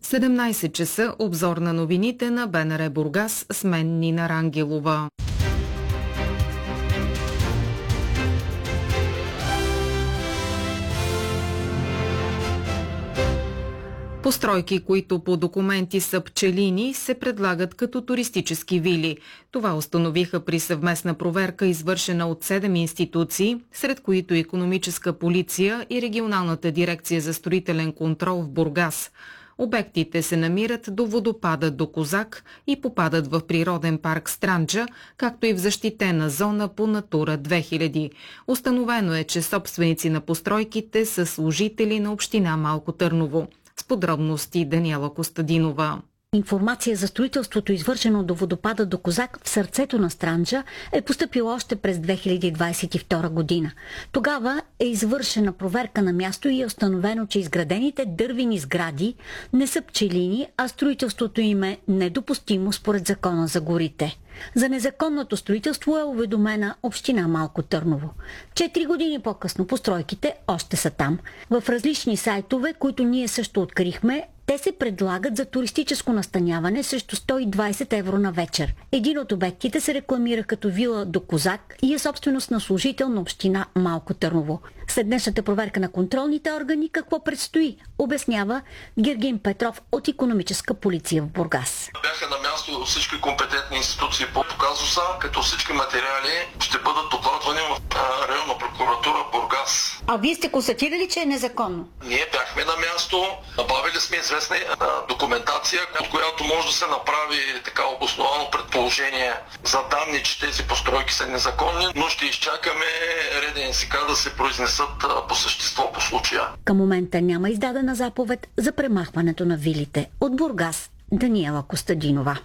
17 часа, обзор на новините на БНР Бургас с мен Нина Рангелова. Постройки, които по документи са пчелини, се предлагат като туристически вили. Това установиха при съвместна проверка, извършена от 7 институции, сред които Икономическа полиция и Регионалната дирекция за строителен контрол в Бургас. Обектите се намират до водопада до Козак и попадат в природен парк Странджа, както и в защитена зона по Натура 2000. Установено е, че собственици на постройките са служители на община Малко Търново. С подробности Даниела Костадинова. Информация за строителството, извършено до водопада до Козак в сърцето на Странджа, е поступила още през 2022 година. Тогава е извършена проверка на място и е установено, че изградените дървени сгради не са пчелини, а строителството им е недопустимо според Закона за горите. За незаконното строителство е уведомена община Малко Търново. 4 години по-късно постройките още са там. В различни сайтове, които ние също открихме, те се предлагат за туристическо настаняване срещу 120 евро на вечер. Един от обектите се рекламира като вила до Козак и е собственост на служител на община Малко Търново. След днешната проверка на контролните органи, какво предстои, обяснява Гергин Петров от Икономическа полиция в Бургас. Бяха на място всички компетентни институции по казуса, като всички материали ще бъдат докладвани в районна прокуратура Бургас. А вие сте констатирали, че е незаконно? Ние бяхме на място, набавили сме известна документация, от която може да се направи така обосновано предположение за данни, че тези постройки са незаконни, но ще изчакаме РДНСК да се произнесат по същество по случая. Към момента няма издадена заповед за премахването на вилите. От Бургас, Даниела Костадинова.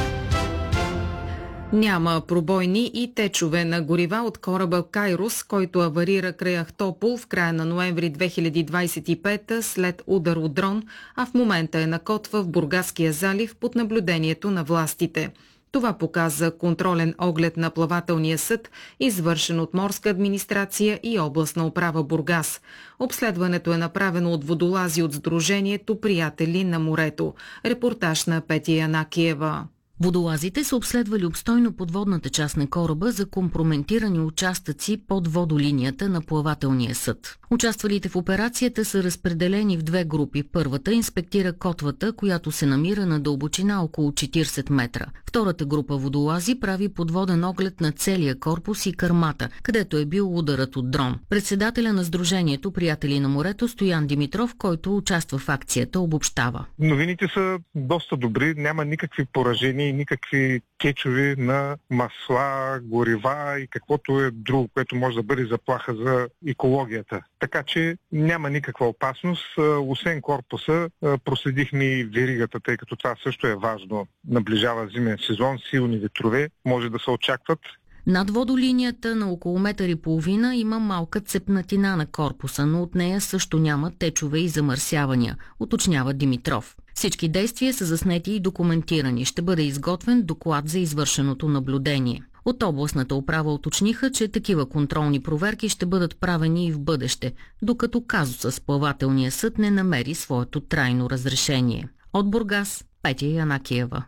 Няма пробойни и течове на горива от кораба Кайрос, който аварира край Ахтопол в края на ноември 2025 след удар от дрон, а в момента е на котва в Бургаския залив под наблюдението на властите. Това показа контролен оглед на плавателния съд, извършен от Морска администрация и областна управа Бургас. Обследването е направено от водолази от Сдружението Приятели на морето. Репортаж на Петя Янакиева. Водолазите са обследвали обстойно подводната част на кораба за компрометирани участъци под водолинията на плавателния съд. Участвалите в операцията са разпределени в 2 групи. Първата инспектира котвата, която се намира на дълбочина около 40 метра. Втората група водолази прави подводен оглед на целия корпус и кърмата, където е бил ударът от дрон. Председателя на Сдружението Приятели на морето Стоян Димитров, който участва в акцията, обобщава. Новините са доста добри, няма никакви поражения, никакви кечове на масла, горива и каквото е друго, което може да бъде заплаха за екологията. Така че няма никаква опасност. Освен корпуса, проследихме и веригата, тъй като това също е важно. Наближава зимен сезон, силни ветрове може да се очакват. Над водолинията на около метър и половина има малка цепнатина на корпуса, но от нея също няма течове и замърсявания, уточнява Димитров. Всички действия са заснети и документирани. Ще бъде изготвен доклад за извършеното наблюдение. От областната управа уточниха, че такива контролни проверки ще бъдат правени и в бъдеще, докато казуса с плавателния съд не намери своето трайно разрешение. От Бургас, Петя Янакиева.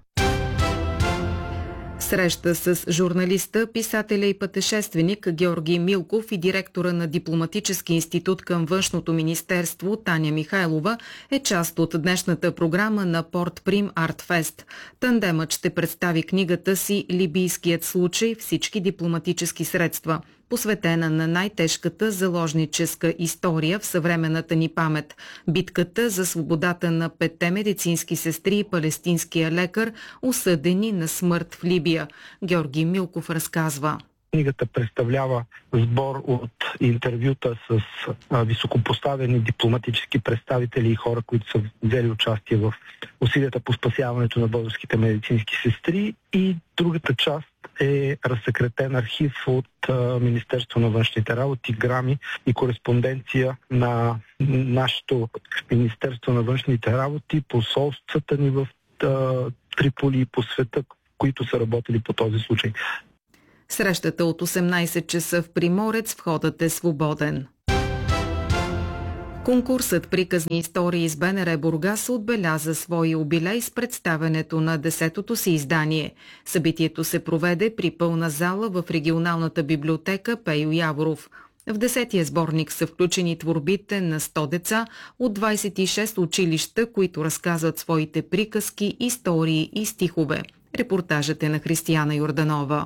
Среща с журналиста, писателя и пътешественик Георги Милков и директора на Дипломатически институт към Външното министерство Таня Михайлова е част от днешната програма на Порт Прим Артфест. Тандемът ще представи книгата си «Либийският случай. Всички дипломатически средства», посветена на най-тежката заложническа история в съвременната ни памет – битката за свободата на 5 медицински сестри и палестинския лекар, осъдени на смърт в Либия. Георги Милков разказва. Книгата представлява сбор от интервюта с високопоставени дипломатически представители и хора, които са взели участие в усилията по спасяването на българските медицински сестри, и другата част е разсекретен архив от Министерство на външните работи, грами и кореспонденция на нашето Министерство на външните работи, посолствата ни в Триполи и по света, които са работили по този случай. Срещата от 18 часа в Приморец, входът е свободен. Конкурсът приказни истории с БНР Бургас отбеляза своя юбилей с представянето на 10-то си издание. Събитието се проведе при пълна зала в регионалната библиотека Пейо Яворов. В 10-тия сборник са включени творбите на 100 деца от 26 училища, които разказват своите приказки, истории и стихове. Репортажът е на Християна Йорданова.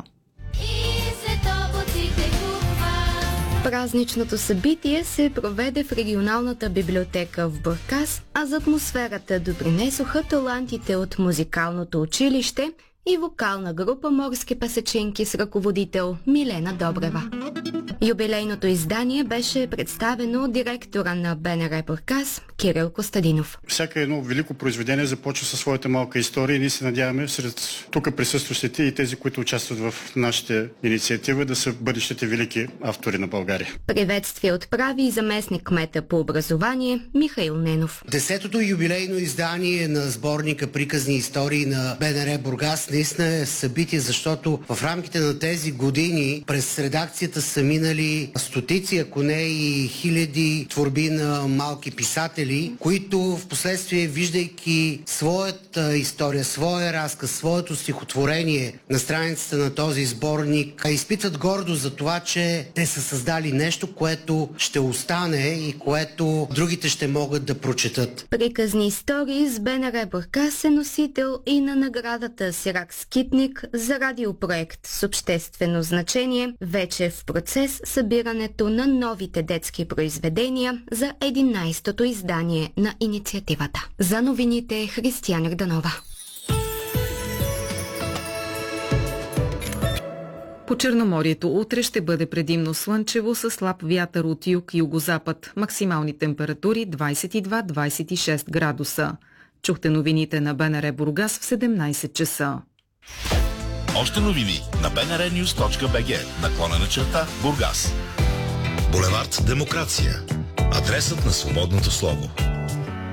Празничното събитие се проведе в регионалната библиотека в Бургас, а за атмосферата допринесоха талантите от музикалното училище и вокална група Морски пасачинки с ръководител Милена Добрева. Юбилейното издание беше представено от директора на БНР Бургас Кирил Костадинов. Всяка едно велико произведение започва със своята малка история и ние се надяваме сред тук присъстващите и тези, които участват в нашите инициативи, да са бъдещите велики автори на България. Приветствие отправи и заместник кмета по образование Михаил Ненов. 10-то юбилейно издание на сборника приказни истории на БНР Бургас наистина е събитие, защото в рамките на тези години през редакцията са минали стотици, ако не и хиляди творби на малки писатели, които в последствие, виждайки своята история, своя разказ, своето стихотворение на страницата на този сборник, изпитват гордост за това, че те са създали нещо, което ще остане и което другите ще могат да прочетат. Приказни истории с БНР Бургас е носител и на наградата Сирак Скитник за радиопроект с обществено значение. Вече в процес събирането на новите детски произведения за 11-то издание на инициативата. За новините Християна Йорданова. По Черноморието утре ще бъде предимно слънчево с слаб вятър от юг-югозапад. Максимални температури 22-26 градуса. Чухте новините на БНР Бургас в 17 часа. Още новини на bnrnews.bg /Бургас. Булевард Демокрация. Адресът на свободното слово.